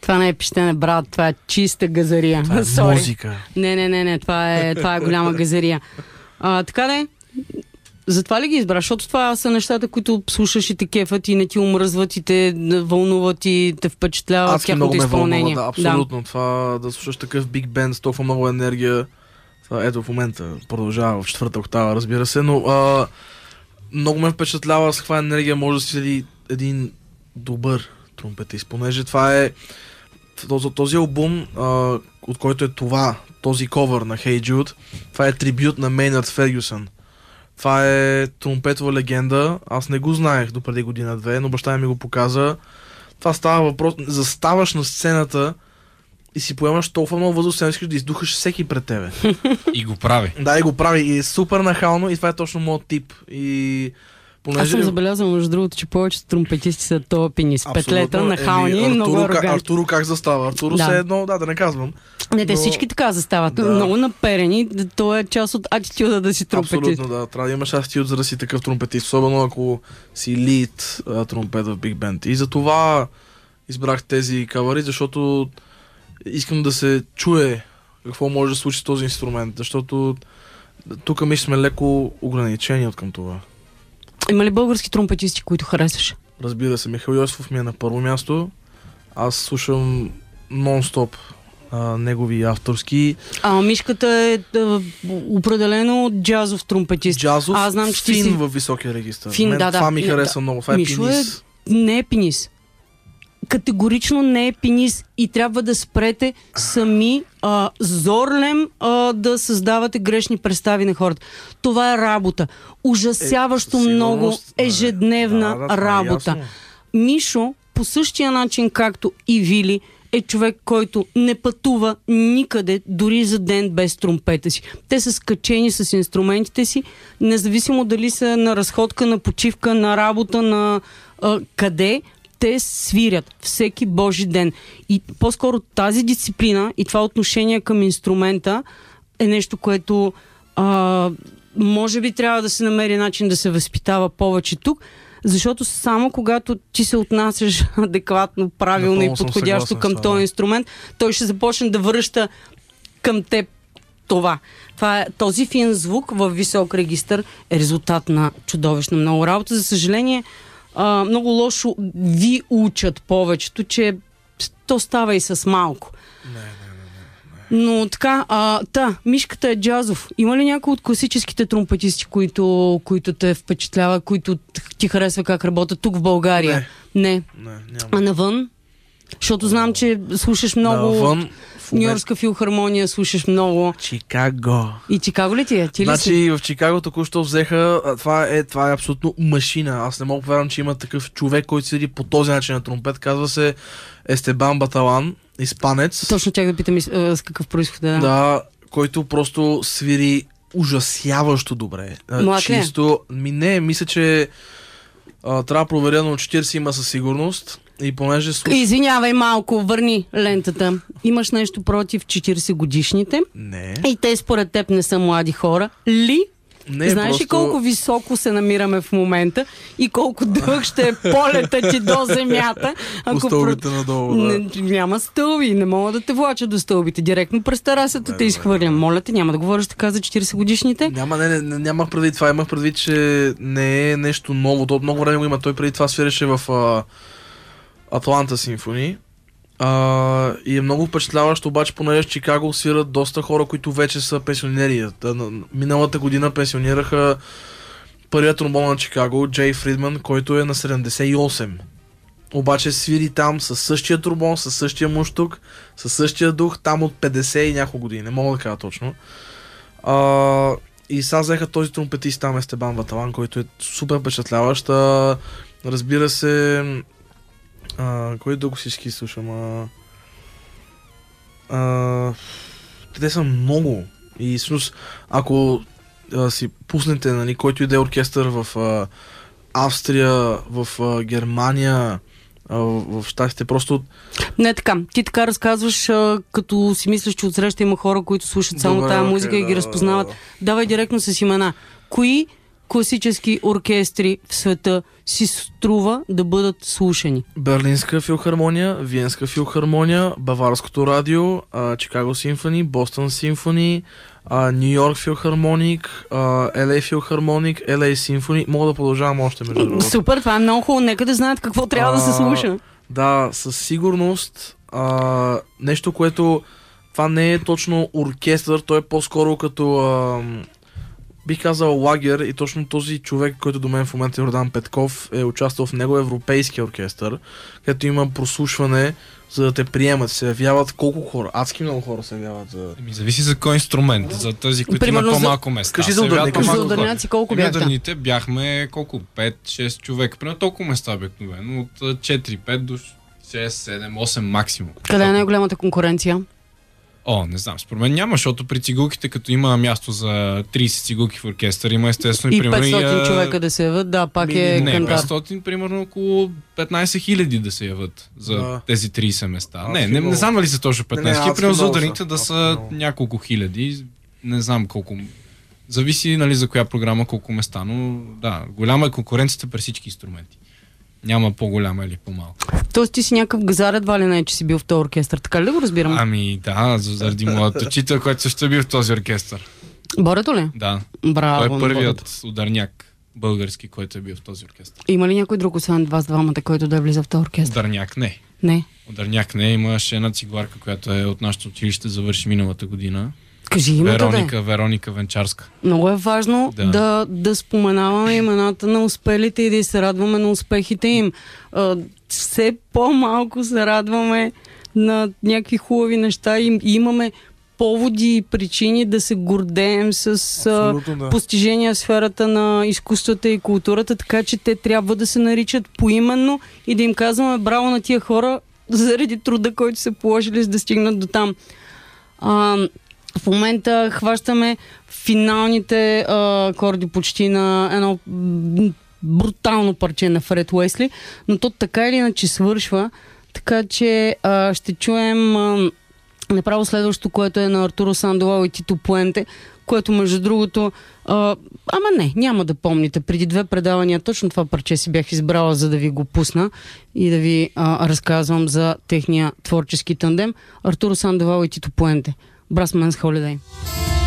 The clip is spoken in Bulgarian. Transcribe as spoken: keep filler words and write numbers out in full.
Това не е пищене, брат, това е чиста газария. Това е Sorry. музика. Не, не, не, не, това е, това е голяма газария. А, така да е. Затова ли ги избра? Защото това са нещата, които слушаш и те кефат и не ти омръзват и те вълнуват и те впечатляват Адски много тяхното ме изпълнение. вълнува, да, абсолютно. Да. Това да слушаш такъв биг бенд с толкова много енергия. Това, ето в момента продължава в четвърта октава, разбира се, но а, много ме впечатлява с каква енергия може да си един добър тромпетист, понеже това е този, този албум, а, от който е това, този ковър на Hey Jude, това е трибют на Мейнард Фергюсън. Това е тромпетова легенда. Аз не го знаех до преди година-две, но баща ми го показа. Това става въпрос. Заставаш на сцената и си поемаш толкова много въздух, че искаш да издухаш всеки пред тебе. И го прави. Да, и го прави. И е супер нахално и това е точно моят тип. И понеже... Аз съм забелязал, между другото, че повечето тромпетисти са топини с петлета, нахални и много арогантни. Артуро как застава? Артуро да. Се едно, да, да не казвам. Не, те но... всички така застават. Да. Много наперени. То е част от атитюда да си тромпетист. Абсолютно, да. Трябва да имаш атитюд, за да си такъв тромпетист. Особено ако си лид тромпет в биг бенд. И за това избрах тези кавари, защото искам да се чуе какво може да случи с този инструмент. Защото тук ми сме леко ограничени от към това. Има ли български тромпетисти, които харесваш? Разбира се, Михаил Йосифов ми е на първо място. Аз слушам нон-стоп а, негови авторски. А Мишката е да, определено джазов тромпетист. Джазов, а, знам, че фин си... във високия регистър. Фин, Мен да, да. това ми харесва да. много. Това е Мишо пинис. Е... Не е пинис. Категорично не е пинис и трябва да спрете сами а, зорлем а, да създавате грешни представи на хората. Това е работа. Ужасяващо е, много ежедневна да, да, работа. Е Мишо, по същия начин както и Вили, е човек, който не пътува никъде, дори за ден без тромпета си. Те са скачени с инструментите си, независимо дали са на разходка, на почивка, на работа, на а, къде, те свирят всеки божи ден. И по-скоро тази дисциплина и това отношение към инструмента е нещо, което а, може би трябва да се намери начин да се възпитава повече тук, защото само когато ти се отнасяш адекватно, правилно Напълно и подходящо към този инструмент, той ще започне да връща към теб това. Това е, този фин звук във висок регистър е резултат на чудовищно много работа. За съжаление, Uh, много лошо ви учат повечето, че то става и с малко. Не, не, не, не. Но така, а, та, Мишката е джазов. Има ли някой от класическите тромпетисти, които, които те впечатлява, които ти харесва как работят тук в България? Не. Не. Не, няма. А навън? Защото знам, че слушаш много... Навън, Нью-Йоркска филхармония слушаш много. Чикаго. И Чикаго ли ти е? Ти ли значи си? В Чикаго току-що взеха, това е, това е абсолютно машина. Аз не мога да повярвам, че има такъв човек, който седи по този начин на тромпет. Казва се Естебан Баталан, испанец. Точно тях да питам с какъв произход е. Да, който просто свири ужасяващо добре. Млад ли е? Чисто, ми не, мисля, че а, трябва да проверя, но четирийсет има със сигурност. И понеже слуш... Извинявай малко, върни лентата. Имаш нещо против четирийсет годишните? Не. И те според теб не са млади хора ли? Не, знаеш просто... ли колко високо се намираме в момента и колко дълъг ще е полета ти до земята? Ако по стълбите про... надолу, да. Не, няма стълби, не мога да те влача до стълбите. Директно през терасата те изхвърлям. Моля те, няма да говориш така за четирийсет годишните? Няма, не, не, нямах предвид това. Имах предвид, че не е нещо ново. То от много време го има. Той преди това свиреше в а, Атланта симфони. Uh, и е много впечатляващо, обаче понеже в Чикаго свират доста хора, които вече са пенсионери. Миналата година пенсионираха първият тромбон на Чикаго, Джей Фридман, който е на седемдесет и осем. Обаче свири там със същия тромбон, със същия муштук, със същия дух, там от петдесет и няколко години. Не мога да кажа точно. Uh, и сега взеха този тромпетист там, Естебан Баталан, който е супер впечатляващ. Uh, разбира се... Uh, кой дълго всички слушам? Uh, uh, те са много. И всъщност, ако uh, си пуснете, нали, който иде оркестър в uh, Австрия, в uh, Германия, uh, в щатите, просто... Не така. Ти така разказваш, uh, като си мислиш, че отсреща има хора, които слушат само Добре, тая okay, музика и ги да, разпознават. да, да. Давай директно с имена. Кои класически оркестри в света си струва да бъдат слушани? Берлинска филхармония, Виенска филхармония, Баварското радио, а, Чикаго симфони, Бостън симфони, Нью Йорк филхармоник, Ел Ей филхармоник, Ел Ей симфони. Мога да продължавам още между другото. Супер, това е много хубаво. Нека да знаят какво трябва а, да се слуша. Да, със сигурност а, нещо, което това не е точно оркестър, той е по-скоро като а, бих казал лагер и точно този човек, който до мен в момента Йордан Петков е участвал в него европейски оркестър, където има прослушване, за да те приемат. Се явяват колко хора? Адски много хора се явяват. За... Еми, зависи за кой инструмент. За тези, които имат по-малко места. Кажи за ударник. За ударняци колко бяхте? Ударните бяхме колко? пет-шест човека. Примерно толкова места обикновено. От четири-пет до шест-седем-осем максимум. Къде е най-голямата конкуренция? О, не знам, според мен няма, защото при цигулките, като има място за трийсет цигулки в оркестър, има естествено и, и примерно... петстотин и, човека да се яват, да, пак е не, кантар. петстотин, примерно около петнайсет хиляди да се яват за да. тези трийсет места. А, не, не, не знам дали са точно петнайсет хиляди, примерно за ударните да са няколко хиляди, не знам колко... Зависи, нали, за коя програма, колко места, но да, голяма е конкуренцията при всички инструменти. Няма по-голяма или по-малко. Тоест ти си някакъв газар, едва ли не, че си бил в този оркестър. Така ли да го разбирам? Ами да, заради моят учител, който също е бил в този оркестър. Борето ли? Да. Браво. Той е първият ударняк български, който е бил в този оркестър. Има ли някой друг, освен вас двамата, който да е влиза в този оркестър? Ударняк не. Не. Ударняк не. Имаше една цигуларка, която е от нашото училище, завърши миналата година. Кажи името. Вероника, да. Вероника Венчарска. Много е важно да. Да, да споменаваме имената на успелите и да се радваме на успехите им. А, все по-малко се радваме на някакви хубави неща и имаме поводи и причини да се гордеем с а, да. постижения в сферата на изкуствата и културата, така че те трябва да се наричат поименно и да им казваме браво на тия хора заради труда, който са положили, за да стигнат до там. А, В момента хващаме финалните а, акорди почти на едно брутално парче на Фред Уесли, но то така или иначе свършва, така че а, ще чуем а, направо следващото, което е на Артуро Сандовал и Тито Пуенте, което между другото, а, ама не, няма да помните, преди две предавания точно това парче си бях избрала, за да ви го пусна и да ви а, разказвам за техния творчески тандем. Артуро Сандовал и Тито Пуенте. Brass Man's Holiday.